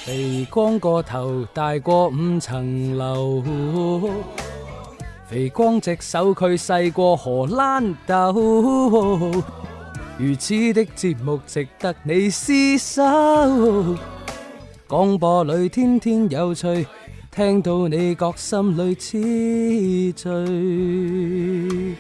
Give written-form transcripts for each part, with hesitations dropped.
肥光個頭大過5層樓，肥光隻手佢細過荷蘭豆，如此的節目值得你廝守。廣播裏天天有趣，聽到你覺心裏痴醉。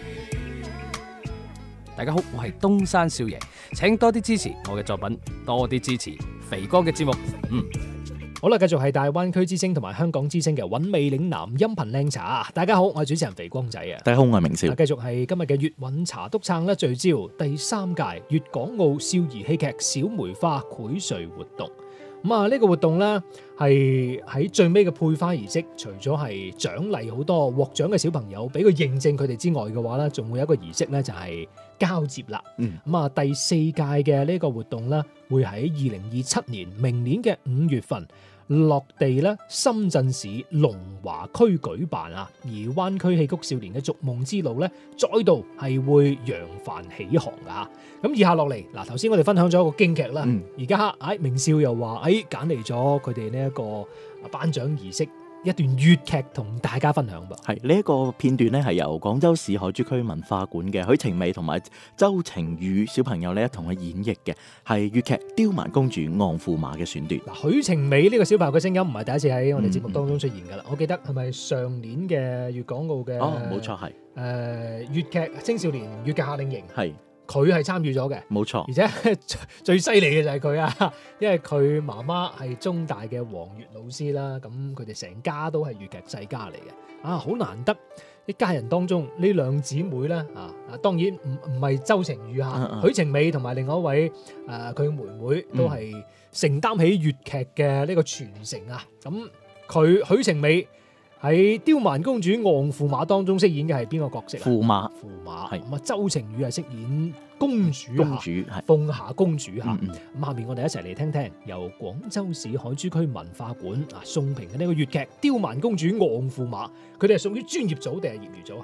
大家好，我係東山少爺，請多啲支持我嘅作品，多啲支持肥光嘅節目。 好啦，繼續係大灣區之聲同埋香港之聲嘅韻味嶺南音頻靚茶。大家好，我係主持人肥光仔啊。 大家好，我係明少。 繼續係今日嘅粵韻茶督撐咧，聚焦第3屆粵港澳少兒戲劇小梅花薈萃活動。呢個活動咧係喺最尾嘅配花儀式，除咗係獎勵好多獲獎嘅小朋友，俾佢認證佢哋之外嘅話咧，仲會有一個儀式咧，就係交接啦。第4屆嘅呢個活動咧，會喺2027年明年嘅5月份落地咧，深圳市龍華區舉辦啊。而灣區戲曲少年嘅逐夢之路咧，再度係會揚帆起航噶。咁以下落嚟，嗱，頭先我哋分享咗一個京劇啦，而家明少又話揀嚟咗佢哋呢一個頒獎儀式一段粵劇同大家分享噃。 係呢一個片段咧，係由廣州市海珠區文化館嘅許晴美同埋周晴雨小朋友咧一同去演繹嘅，係粵劇《刁蠻公主昂駙馬》嘅選段。 嗱，許晴美呢個小朋友嘅聲音唔係第一次喺我哋節目當中出現㗎啦。我記得係咪上年嘅粵港澳嘅？ 冇錯係。 粵劇青少年粵劇夏令營係。 佢係參與咗嘅，冇錯， 而且最犀利嘅就係佢啊，因為佢媽媽係中大嘅黃粵老師啦，咁佢哋成家都係粵劇世家嚟嘅，好難得一家人當中呢兩姊妹咧，當然唔係周晴雨許晴美同埋另外一位佢妹妹都係承擔起粵劇嘅呢個傳承啊，咁佢許晴美喺《刁蠻公主昂駙馬》當中飾演嘅係邊個角色啊？駙馬係咁啊！周晴雨係飾演公主係鳳霞公主嚇。咁下面我哋一齊嚟聽聽由廣州市海珠區文化館宋評嘅呢個粵劇《刁蠻公主昂駙馬》，佢哋係屬於專業組定係業餘組？